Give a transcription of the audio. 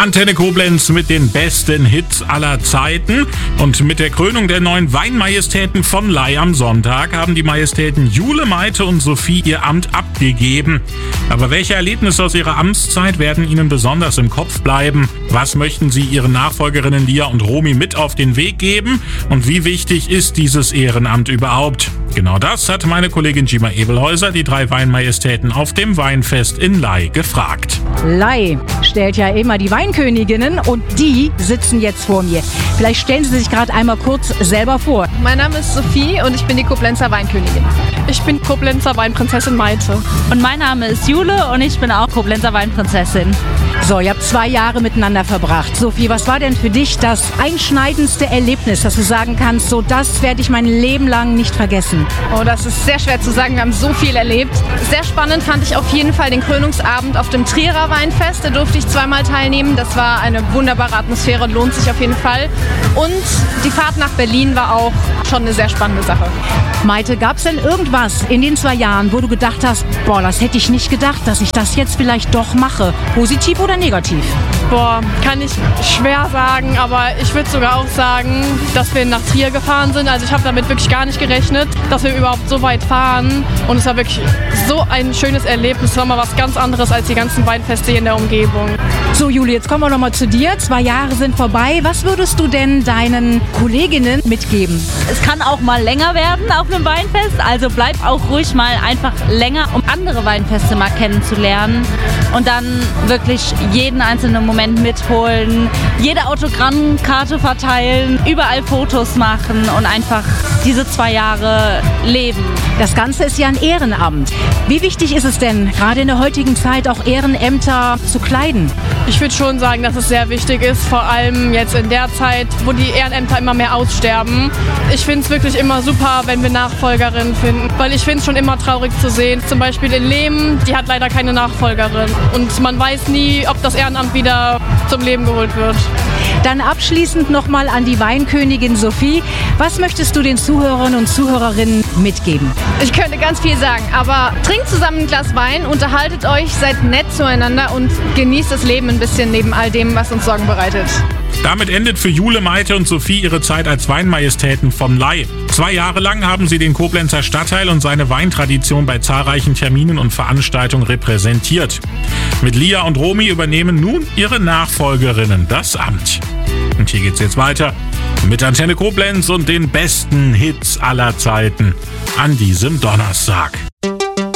Antenne Koblenz mit den besten Hits aller Zeiten. Und mit der Krönung der neuen Weinmajestäten von Ley am Sonntag haben die Majestäten Jule, Maite und Sophie ihr Amt abgegeben. Aber welche Erlebnisse aus ihrer Amtszeit werden ihnen besonders im Kopf bleiben? Was möchten sie ihren Nachfolgerinnen Lia und Romy mit auf den Weg geben? Und wie wichtig ist dieses Ehrenamt überhaupt? Genau das hat meine Kollegin Gima Ebelhäuser die 3 Weinmajestäten auf dem Weinfest in Ley gefragt. Ley stellt ja immer die Weinköniginnen und die sitzen jetzt vor mir. Vielleicht stellen Sie sich gerade einmal kurz selber vor. Mein Name ist Sophie und ich bin die Koblenzer Weinkönigin. Ich bin Koblenzer Weinprinzessin Maite. Und mein Name ist Jule und ich bin auch Koblenzer Weinprinzessin. So, ihr habt 2 Jahre miteinander verbracht. Sophie, was war denn für dich das einschneidendste Erlebnis, dass du sagen kannst, so das werde ich mein Leben lang nicht vergessen? Oh, das ist sehr schwer zu sagen. Wir haben so viel erlebt. Sehr spannend fand ich auf jeden Fall den Krönungsabend auf dem Trierer Weinfest. Da durfte ich 2-mal teilnehmen. Das war eine wunderbare Atmosphäre, lohnt sich auf jeden Fall. Und die Fahrt nach Berlin war auch schon eine sehr spannende Sache. Maite, gab es denn irgendwas in den 2 Jahren, wo du gedacht hast, boah, das hätte ich nicht gedacht, dass ich das jetzt vielleicht doch mache? Positiv oder negativ? Boah, kann ich schwer sagen, aber ich würde sogar auch sagen, dass wir nach Trier gefahren sind. Also ich habe damit wirklich gar nicht gerechnet, dass wir überhaupt so weit fahren. Und es war wirklich so ein schönes Erlebnis. Es war mal was ganz anderes als die ganzen Weinfeste hier in der Umgebung. So, Juli, jetzt kommen wir nochmal zu dir. 2 Jahre sind vorbei. Was würdest du denn deinen Kolleginnen mitgeben? Es kann auch mal länger werden auf einem Weinfest, also bleib auch ruhig mal einfach länger, um andere Weinfeste mal kennenzulernen und dann wirklich jeden einzelnen Moment mitholen, jede Autogrammkarte verteilen, überall Fotos machen und einfach diese 2 Jahre leben. Das Ganze ist ja ein Ehrenamt. Wie wichtig ist es denn, gerade in der heutigen Zeit auch Ehrenämter zu kleiden? Ich würde schon sagen, dass es sehr wichtig ist, vor allem jetzt in der Zeit, wo die Ehrenämter immer mehr aussterben. Ich finde es wirklich immer super, wenn wir Nachfolgerinnen finden, weil ich finde es schon immer traurig zu sehen. Zum Beispiel in Lehm, die hat leider keine Nachfolgerin und man weiß nie, ob das Ehrenamt wieder zum Leben geholt wird. Dann abschließend nochmal an die Weinkönigin Sophie. Was möchtest du den Zuhörerinnen und Zuhörerinnen mitgeben? Ich könnte ganz viel sagen, aber trinkt zusammen ein Glas Wein, unterhaltet euch, seid nett zueinander und genießt das Leben ein bisschen neben all dem, was uns Sorgen bereitet. Damit endet für Jule, Maite und Sophie ihre Zeit als Weinmajestäten von Ley. 2 Jahre lang haben sie den Koblenzer Stadtteil und seine Weintradition bei zahlreichen Terminen und Veranstaltungen repräsentiert. Mit Lia und Romy übernehmen nun ihre Nachfolgerinnen das Amt. Und hier geht's jetzt weiter mit Antenne Koblenz und den besten Hits aller Zeiten an diesem Donnerstag.